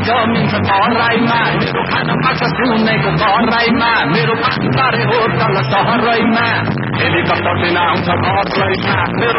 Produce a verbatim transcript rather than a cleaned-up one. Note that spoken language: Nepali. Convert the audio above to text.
जमिन्छ तराईमा मेरो खाना पाक्छ सिउनेको कराईमा मेरो पाखुरे हो तल सहरैमा हेलिकप्टर दिन आउँछ घरैमा मेरो